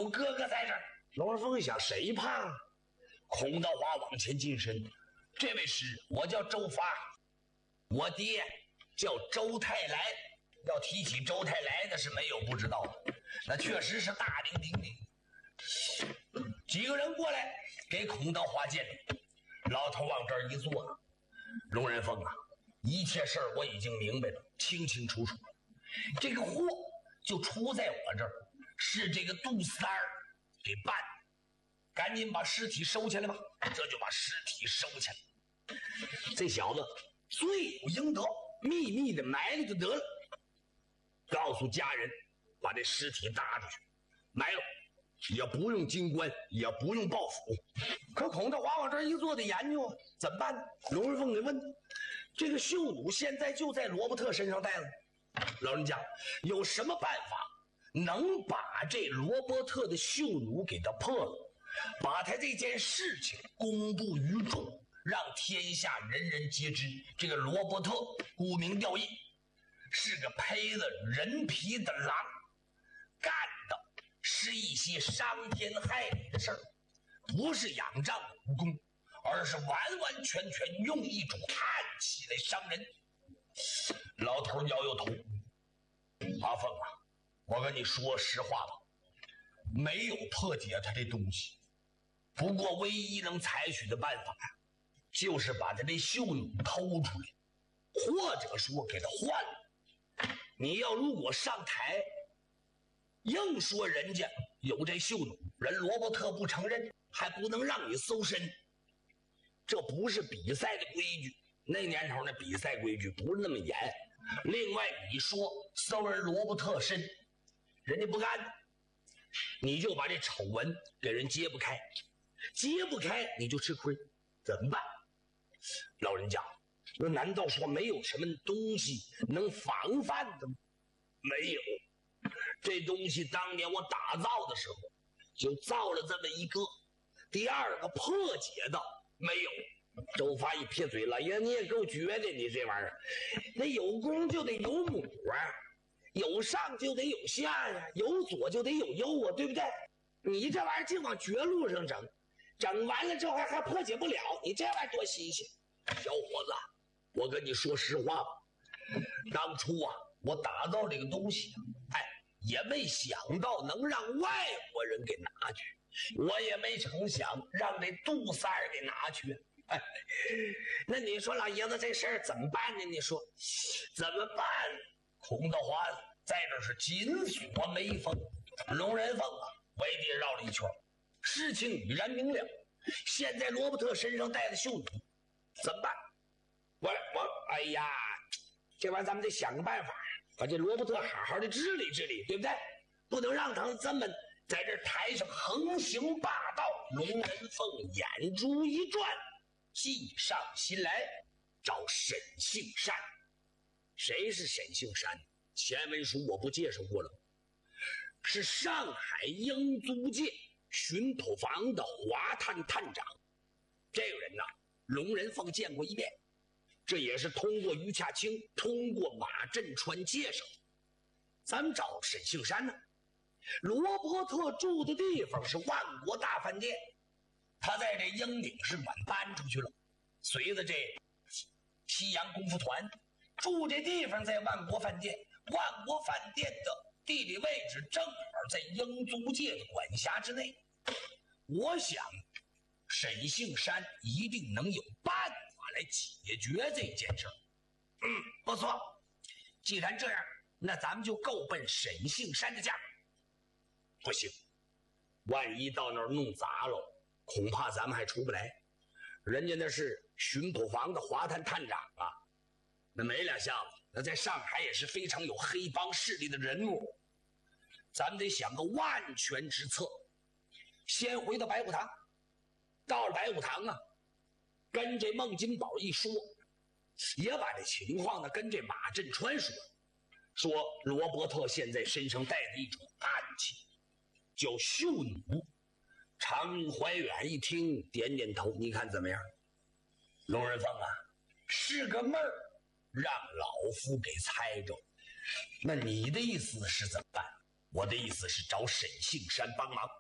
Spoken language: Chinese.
哥哥在这儿。龙人凤一想，谁怕？孔道华往前近身，这位师，我叫周发，我爹叫周泰来。要提起周泰来的是没有不知道的，那确实是大名鼎鼎。几个人过来给孔道华见礼，老头往这儿一坐，龙人凤啊，一切事儿我已经明白了，清清楚楚了。这个祸就出在我这儿，是这个杜三儿给办的。赶紧把尸体收起来吧。这就把尸体收起来。这小子罪有应得，秘密的埋了就得了。告诉家人，把这尸体搭出去，埋了，也不用金棺，也不用报府。可孔道华往这儿一坐的研究，怎么办呢？龙人凤给问，这个绣弩现在就在罗伯特身上带了。老人家有什么办法能把这罗伯特的绣弩给他破了，把他这件事情公布于众，让天下人人皆知？这个罗伯特顾名吊义，是个披了人皮的狼，干的是一些伤天害理的事儿，不是仰仗武功，而是完完全全用一种暗器来伤人。老头摇摇头，阿凤啊，我跟你说实话吧，没有破解他这东西。不过唯一能采取的办法就是把他这绣弩偷出来，或者说给他换了。你要如果上台硬说人家有这绣弩，人罗伯特不承认，还不能让你搜身，这不是比赛的规矩。那年头那比赛规矩不是那么严。另外你说搜人罗伯特身，人家不干，你就把这丑闻给人揭不开，揭不开你就吃亏，怎么办？老人家，那难道说没有什么东西能防范的吗？没有，这东西当年我打造的时候就造了这么一个，第二个破解的没有。周发一撇嘴，老爷你也够绝的，你这玩意儿，那有公就得有母啊，有上就得有下呀，有左就得有右啊，对不对？你这玩意儿净往绝路上整，整完了之后还破解不了，你这玩意儿多新鲜！小伙子，我跟你说实话吧，当初啊，我打造这个东西，也没想到能让外国人给拿去，我也没成想让这杜三儿给拿去。那你说老爷子这事儿怎么办呢？你说怎么办？孔道华在这是紧锁眉峰，龙人凤啊围地绕了一圈，事情已然明了。现在罗伯特身上带的绣弩怎么办？哎呀，这玩意儿咱们得想个办法，把这罗伯特好好的治理治理，对不对？不能让他这么在这台上横行霸道。龙人凤眼珠一转，计上心来，找沈杏山。谁是沈杏山？前文书我不介绍过了，是上海英租界巡捕房的华探探长。这个人呢，龙人凤见过一面，这也是通过于洽清，通过马振川介绍。咱们找沈杏山呢，罗伯特住的地方是万国大饭店，他在这英领事馆搬出去了，随着这西洋功夫团住这地方在万国饭店。万国饭店的地理位置正好在英租界的管辖之内，我想沈杏山一定能有办法来解决这件事。不错，既然这样，那咱们就够奔沈杏山的家。不行，万一到那儿弄砸了，恐怕咱们还出不来。人家那是巡捕房的华探探长啊，那没两下子，那在上海也是非常有黑帮势力的人物。咱们得想个万全之策。先回到白虎堂，到了白虎堂啊，跟这孟金宝一说，也把这情况呢跟这马振川说罗伯特现在身上带着一种暗器，叫绣弩。常怀远一听，点点头，你看怎么样？龙人凤啊，是个闷儿，让老夫给猜着。那你的意思是怎么办？我的意思是找沈杏山帮忙。